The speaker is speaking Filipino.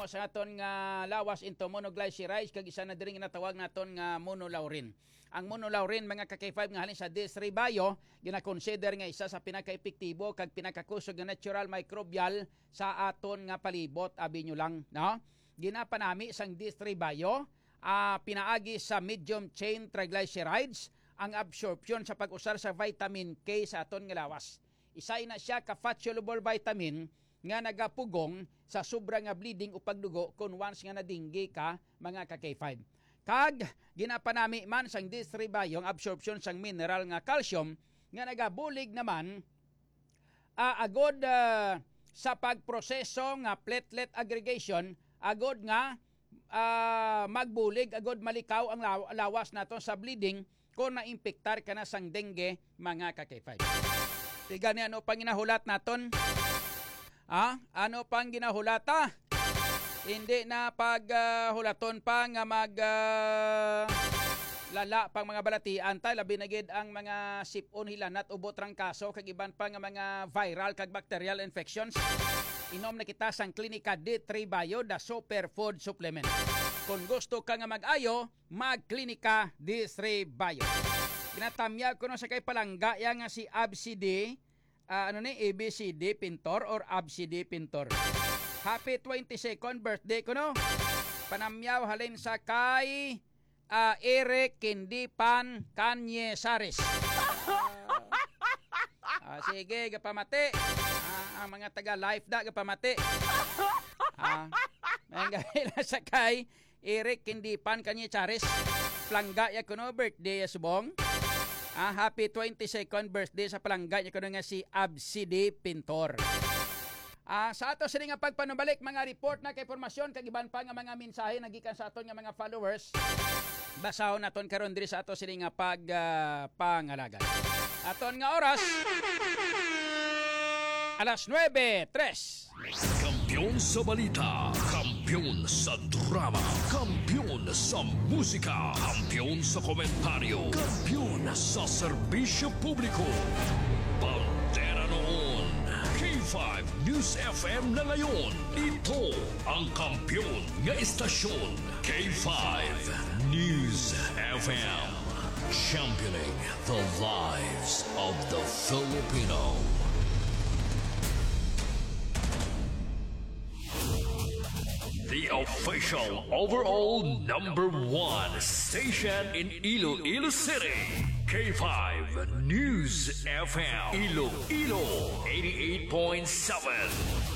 sa aton nga lawas into monoglycerides kag isa na diri nga natawag naton nga monolaurin. Ang monolaurin mga ka-K5 nga halin sa Desribayo gina-consider nga isa sa pinaka-epektibo kag pinakakusog nga natural microbial sa aton nga palibot abi nyo lang, no? Ginapanami sang Desribayo pinaagi sa medium chain triglycerides ang absorption sa pag-usar sa vitamin K sa aton nga lawas. Isay na siya ka-fat-soluble vitamin nga nagapugong sa sobra nga bleeding o pagdugo kung once nga nadinggi ka mga ka-K5. Kag ginapanami man sang Desribayo ang absorption sang mineral nga calcium nga nagabulig naman agod sa pagproseso nga platelet aggregation agod nga magbulig agod malikaw ang lawas naton sa bleeding kung naimpektar ka na sang dengue mga ka-K5. Tiga ni ano pang ginahulat naton? Ano pang ginahulata? Hindi na paghulaton pa nga lala pang mga balatian tay labi na gid ang mga sipon hilanat ubot rang kaso kag iban pa nga mga viral kag bacterial infections. Inom na kita sang Klinika Desribayo da superfood supplement. Kung gusto ka nga mag-ayo, mag-Klinika Desribayo. Ginatamya ko no sa kay palangga ya nga si ABCD ABCD Pintor or ABCD Pintor. Happy 22nd birthday ko no. Panamyaw halin sa kay Eric Kindipan Canyesares. Sige, gapamati. Ang mga taga life da gapamati. Mga sa kay Eric Kindipan Canyesares. Plangga ya kuno birthday ya subong. Happy 22nd birthday sa palangga niya kuno nga si ABCD Pintor. Sa ato sila nga pagpanubalik mga report na kay informasyon kag iban pa nga mga mensahe nagikan sa aton nga mga followers. Basahon naton karon diri sa ato sila nga pangalagan. Aton nga oras alas 9:03. Kampiyon sa balita, kampiyon sa drama, kampiyon sa musika, kampiyon sa komentaryo, kampiyon sa serbisyo publiko. Bandera noon, K5 News FM na ngayon. Ito ang kampiyon nga istasyon, K5 News FM. Championing the lives of the Filipino. The official overall #1 station in Iloilo City. K5 News FM. Iloilo 88.7.